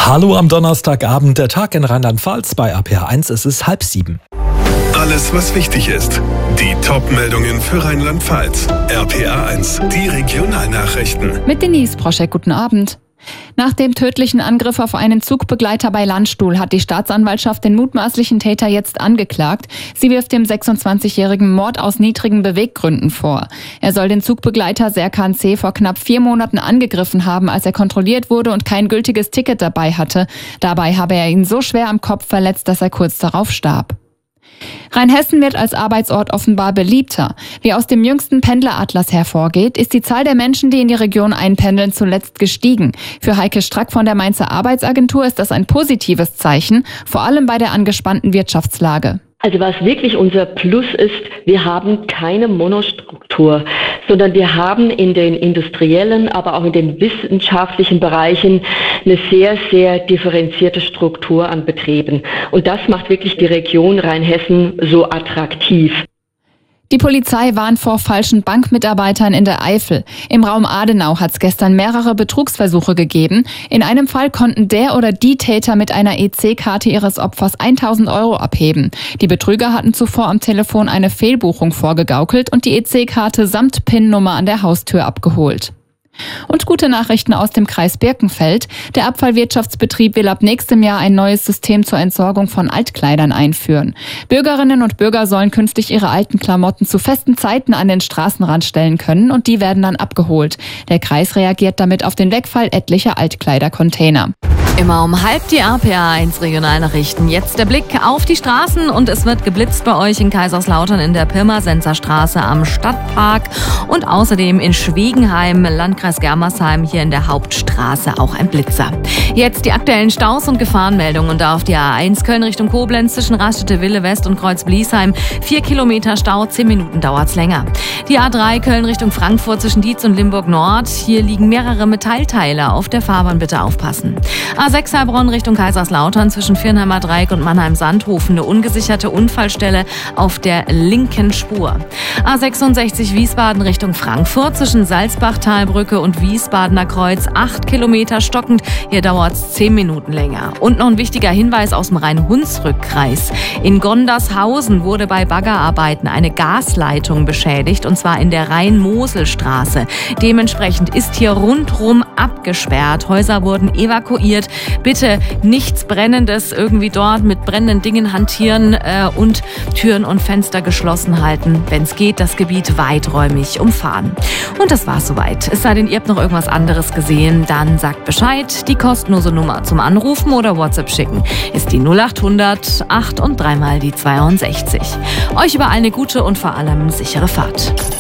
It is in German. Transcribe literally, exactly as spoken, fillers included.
Hallo am Donnerstagabend, der Tag in Rheinland-Pfalz bei A P H eins, es ist halb sieben. Alles, was wichtig ist. Die Top-Meldungen für Rheinland-Pfalz. R P A eins, die Regionalnachrichten. Mit Denise Proschek, guten Abend. Nach dem tödlichen Angriff auf einen Zugbegleiter bei Landstuhl hat die Staatsanwaltschaft den mutmaßlichen Täter jetzt angeklagt. Sie wirft dem sechsundzwanzigjährigen Mord aus niedrigen Beweggründen vor. Er soll den Zugbegleiter Serkan C. vor knapp vier Monaten angegriffen haben, als er kontrolliert wurde und kein gültiges Ticket dabei hatte. Dabei habe er ihn so schwer am Kopf verletzt, dass er kurz darauf starb. Rheinhessen wird als Arbeitsort offenbar beliebter. Wie aus dem jüngsten Pendleratlas hervorgeht, ist die Zahl der Menschen, die in die Region einpendeln, zuletzt gestiegen. Für Heike Strack von der Mainzer Arbeitsagentur ist das ein positives Zeichen, vor allem bei der angespannten Wirtschaftslage. Also was wirklich unser Plus ist, wir haben keine Monostruktur, sondern wir haben in den industriellen, aber auch in den wissenschaftlichen Bereichen eine sehr, sehr differenzierte Struktur an Betrieben. Und das macht wirklich die Region Rheinhessen so attraktiv. Die Polizei warnt vor falschen Bankmitarbeitern in der Eifel. Im Raum Adenau hat es gestern mehrere Betrugsversuche gegeben. In einem Fall konnten der oder die Täter mit einer E C-Karte ihres Opfers tausend Euro abheben. Die Betrüger hatten zuvor am Telefon eine Fehlbuchung vorgegaukelt und die E C-Karte samt P I N-Nummer an der Haustür abgeholt. Und gute Nachrichten aus dem Kreis Birkenfeld. Der Abfallwirtschaftsbetrieb will ab nächstem Jahr ein neues System zur Entsorgung von Altkleidern einführen. Bürgerinnen und Bürger sollen künftig ihre alten Klamotten zu festen Zeiten an den Straßenrand stellen können und die werden dann abgeholt. Der Kreis reagiert damit auf den Wegfall etlicher Altkleidercontainer. Immer um halb die R P A eins Regionalnachrichten. Jetzt der Blick auf die Straßen und es wird geblitzt bei euch in Kaiserslautern in der Pirmasenser Straße am Stadtpark und außerdem in Schwegenheim, Landkreis Germersheim, hier in der Hauptstraße auch ein Blitzer. Jetzt die aktuellen Staus und Gefahrenmeldungen und da auf die A eins Köln Richtung Koblenz zwischen Raststätte Wille West und Kreuz-Bliesheim. Vier Kilometer Stau, zehn Minuten dauert's länger. Die A drei Köln Richtung Frankfurt zwischen Dietz und Limburg Nord. Hier liegen mehrere Metallteile auf der Fahrbahn, bitte aufpassen. A sechs Heilbronn Richtung Kaiserslautern zwischen Viernheimer Dreieck und Mannheim-Sandhofen. Eine ungesicherte Unfallstelle auf der linken Spur. A sechsundsechzig Wiesbaden Richtung Frankfurt zwischen Salzbach-Talbrücke und Wiesbadener Kreuz. Acht Kilometer stockend. Hier dauert es zehn Minuten länger. Und noch ein wichtiger Hinweis aus dem Rhein-Hunsrück-Kreis. In Gondershausen wurde bei Baggerarbeiten eine Gasleitung beschädigt und zwar in der Rhein-Mosel-Straße. Dementsprechend ist hier rundrum abgesperrt. Häuser wurden evakuiert. Bitte nichts Brennendes irgendwie dort mit brennenden Dingen hantieren äh, und Türen und Fenster geschlossen halten. Wenn es geht, das Gebiet weiträumig umfahren. Und das war's soweit. Es sei denn, ihr habt noch irgendwas anderes gesehen, dann sagt Bescheid. Die kostenlose Nummer zum Anrufen oder WhatsApp schicken ist die null acht hundert acht und dreimal die zweiundsechzig. Euch über eine gute und vor allem sichere Fahrt.